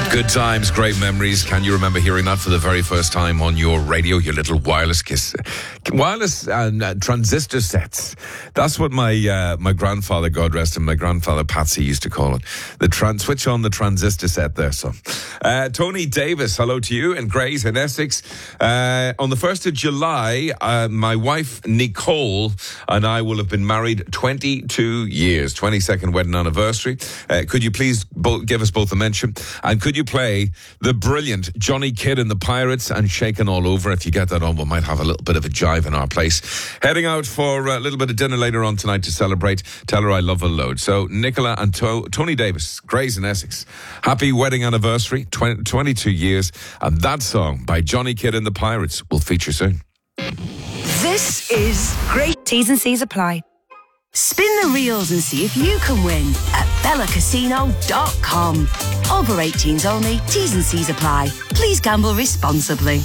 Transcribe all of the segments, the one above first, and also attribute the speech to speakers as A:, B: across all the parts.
A: Good times, great memories. Can you remember hearing that for the very first time on your radio, your little wireless and transistor sets? That's what my grandfather, God rest him, my grandfather Patsy used to call it. Switch on the transistor set there, son. Tony Davis, hello to you in Grays in Essex. On the 1st of July, my wife Nicole and I will have been married 22 years, 22nd wedding anniversary. Could you please give us both a mention? And could you play the brilliant Johnny Kidd and the Pirates and Shakin' All Over? If you get that on, we might have a little bit of a jive in our place. Heading out for a little bit of dinner later on tonight to celebrate. Tell her I love her load. So Nicola and Tony Davis, Grays in Essex. Happy wedding anniversary, 22 years. And that song by Johnny Kidd and the Pirates will feature soon.
B: This is Great. T's and C's apply. Spin the reels and see if you can win at bellacasino.com. Over 18s only. T's and C's apply. Please gamble responsibly.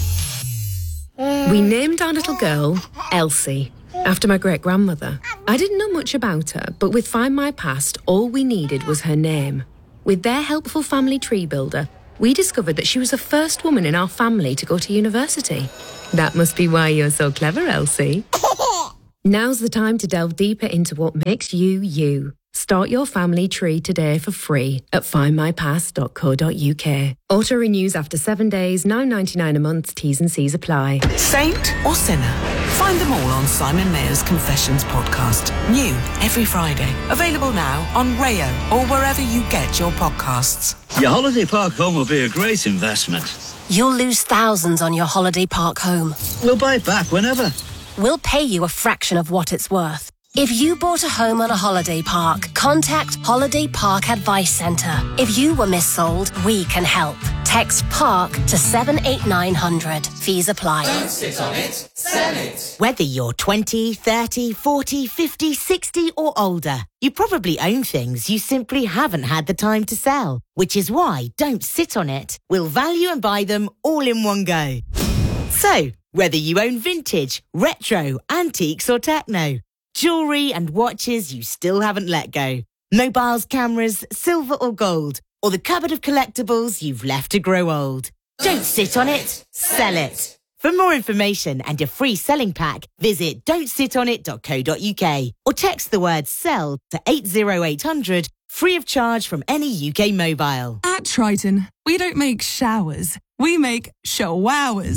C: We named our little girl Elsie, after my great-grandmother. I didn't know much about her, but with Find My Past, all we needed was her name. With their helpful family tree builder, we discovered that she was the first woman in our family to go to university. That must be why you're so clever, Elsie. Now's the time to delve deeper into what makes you, you. Start your family tree today for free at findmypast.co.uk. Auto renews after 7 days, $9.99 a month. T's and C's apply.
D: Saint or sinner? Find them all on Simon Mayer's Confessions podcast. New every Friday. Available now on Rayo or wherever you get your podcasts.
E: Your holiday park home will be a great investment.
F: You'll lose thousands on your holiday park home.
E: We'll buy it back whenever.
F: We'll pay you a fraction of what it's worth. If you bought a home on a holiday park, contact Holiday Park Advice Centre. If you were missold, we can help. Text PARK to 78900. Fees apply.
G: Don't sit on it, sell it.
H: Whether you're 20, 30, 40, 50, 60 or older, you probably own things you simply haven't had the time to sell. Which is why Don't Sit on It. We'll value and buy them all in one go. So, whether you own vintage, retro, antiques or techno, jewellery and watches you still haven't let go, mobiles, cameras, silver or gold, or the cupboard of collectibles you've left to grow old. Don't sit on it, sell it. For more information and a free selling pack, visit don'tsitonit.co.uk or text the word SELL to 80800, free of charge from any UK mobile.
I: At Triton, we don't make showers, we make showowers.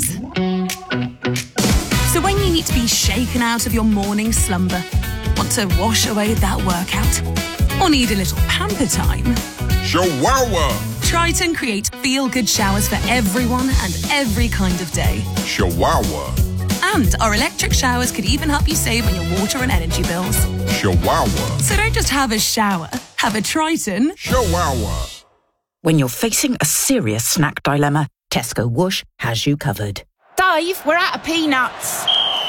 I: So when you need to be shaken out of your morning slumber, want to wash away that workout, or need a little pamper time,
J: Showawa!
I: Triton create feel-good showers for everyone and every kind of day.
J: Showawa!
I: And our electric showers could even help you save on your water and energy bills.
J: Showawa!
I: So don't just have a shower, have a Triton.
J: Showawa!
K: When you're facing a serious snack dilemma, Tesco Whoosh has you covered.
L: Dave, we're out of peanuts.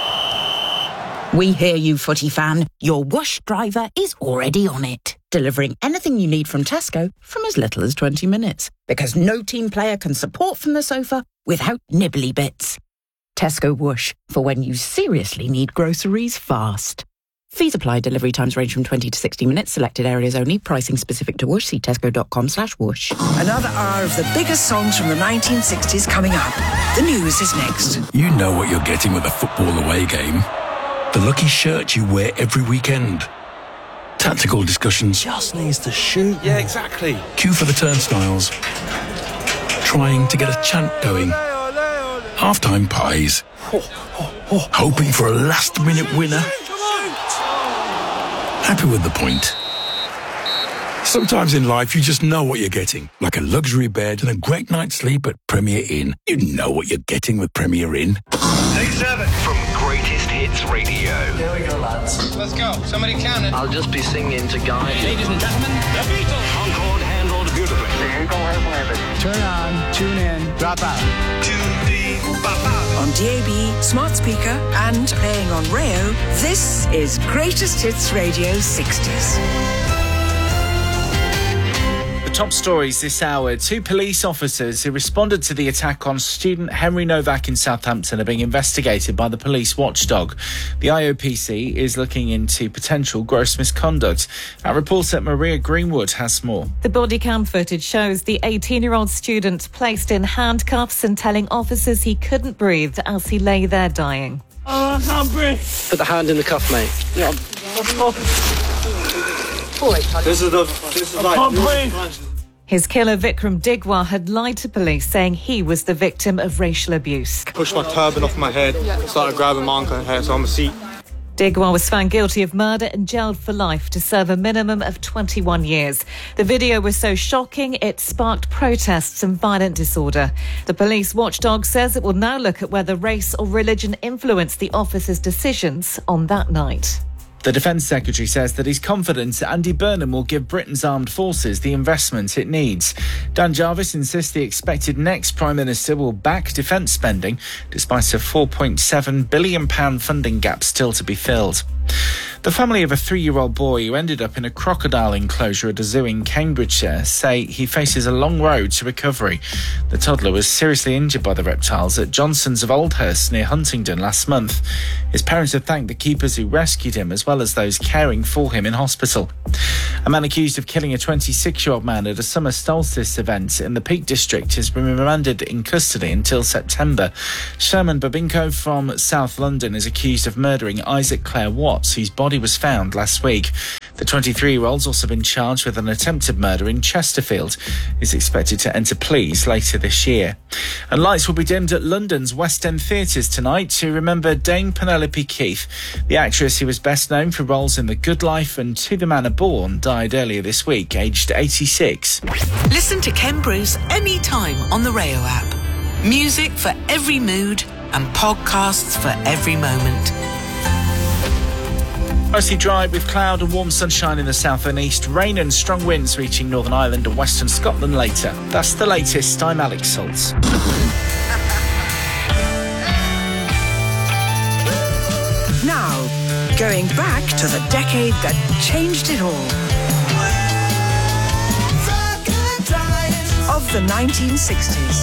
K: We hear you, footy fan. Your Whoosh driver is already on it, delivering anything you need from Tesco from as little as 20 minutes. Because no team player can support from the sofa without nibbly bits. Tesco Whoosh, for when you seriously need groceries fast. Fees apply. Delivery times range from 20 to 60 minutes. Selected areas only. Pricing specific to Whoosh. See tesco.com/whoosh.
B: Another hour of the biggest songs from the 1960s coming up. The news is next.
M: You know what you're getting with a football away game. The lucky shirt you wear every weekend. Tactical discussions.
N: Just needs to shoot.
M: Yeah, exactly. Queue for the turnstiles. Trying to get a chant going. Half-time pies. Hoping for a last-minute winner. Happy with the point. Sometimes in life you just know what you're getting. Like a luxury bed and a great night's sleep at Premier Inn. You know what you're getting with Premier Inn.
O: Take 7 from Greatest Hits Radio.
P: Here we go, lads.
O: Let's go. Somebody count it.
P: I'll just be singing to guide you.
O: Ladies and gentlemen, the Beatles.
P: Concord handled beautifully.
N: Turn on, tune in, drop out.
B: On DAB, smart speaker, and playing on Rayo, this is Greatest Hits Radio 60s.
Q: Top stories this hour. 2 police officers who responded to the attack on student Henry Novak in Southampton are being investigated by the police watchdog. The IOPC is looking into potential gross misconduct. Our reporter Maria Greenwood has more.
R: The body cam footage shows the 18-year-old student placed in handcuffs and telling officers he couldn't breathe as he lay there dying.
S: Oh, I can't breathe.
P: Put the hand in the cuff, mate.
S: Yeah. This is like...
R: His killer, Vikram Digwa, had lied to police, saying he was the victim of racial abuse.
T: Pushed my turban off my head, started grabbing my uncle's hair, so I'm a seat.
R: Digwa was found guilty of murder and jailed for life to serve a minimum of 21 years. The video was so shocking, it sparked protests and violent disorder. The police watchdog says it will now look at whether race or religion influenced the officer's decisions on that night.
Q: The Defence Secretary says that he's confident that Andy Burnham will give Britain's armed forces the investment it needs. Dan Jarvis insists the expected next Prime Minister will back defence spending, despite a £4.7 billion funding gap still to be filled. The family of a 3-year-old boy who ended up in a crocodile enclosure at a zoo in Cambridgeshire say he faces a long road to recovery. The toddler was seriously injured by the reptiles at Johnson's of Oldhurst near Huntingdon last month. His parents have thanked the keepers who rescued him as well as those caring for him in hospital. A man accused of killing a 26-year-old man at a summer solstice event in the Peak District has been remanded in custody until September. Sherman Babinko from South London is accused of murdering Isaac Clare Watts, whose body was found last week. The 23-year-old's also been charged with an attempted murder in Chesterfield. He's expected to enter pleas later this year. And lights will be dimmed at London's West End theatres tonight to remember Dame Penelope Keith. The actress, who was best known for roles in The Good Life and To the Manor Born, died earlier this week, aged 86.
D: Listen to Ken Bruce anytime on the Rayo app. Music for every mood and podcasts for every moment.
Q: Mostly dry with cloud and warm sunshine in the south and east. Rain and strong winds reaching Northern Ireland and Western Scotland later. That's the latest. I'm Alex Saltz.
B: Now, going back to the decade that changed it all. Of the 1960s.